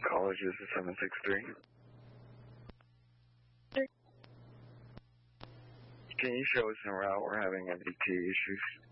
Colleges is 763. Can you show us en route? We're having MDT issues.